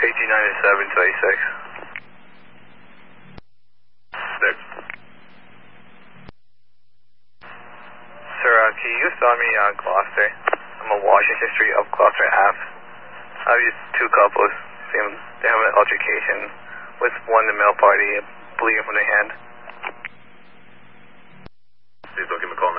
189726. Sir, can you stop me on Gloucester? I'm on Washington Street up Gloucester Ave. I have these two couples. They have an altercation with one in the male party bleeding from the hand. Please don't give me a call.